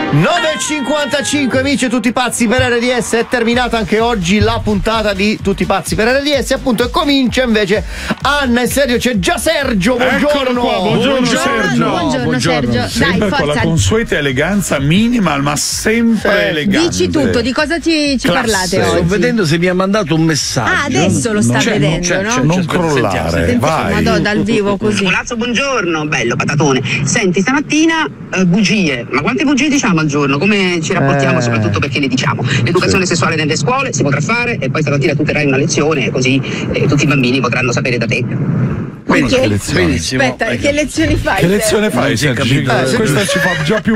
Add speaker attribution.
Speaker 1: 9.55 amici, tutti pazzi per RDS. È terminata anche oggi la puntata di Tutti pazzi per RDS, appunto, e comincia invece Anna e Sergio. C'è già Sergio, buongiorno.
Speaker 2: Buongiorno Sergio.
Speaker 3: Buongiorno Sergio.
Speaker 2: Sempre
Speaker 3: Dai,
Speaker 2: con
Speaker 3: forza.
Speaker 2: la consueta eleganza minimal, ma sempre elegante.
Speaker 3: Dici tutto, di cosa ci parlate oggi?
Speaker 4: Sto vedendo se mi ha mandato un messaggio.
Speaker 3: Ah, adesso lo sta vedendo, no?
Speaker 2: Non crollare, vai.
Speaker 3: Madonna, dal vivo così.
Speaker 5: Colazzo, buongiorno, bello patatone. Senti, stamattina bugie, ma quante bugie diciamo al giorno? Come ci rapportiamo, soprattutto perché le diciamo? L'educazione sessuale nelle scuole si potrà fare e poi stamattina tu terrai una lezione così tutti i bambini potranno sapere da te.
Speaker 3: Benissimo.
Speaker 4: Benissimo.
Speaker 3: Aspetta, che lezioni fai?
Speaker 1: Che lezione fai?
Speaker 2: Questa ci fa già più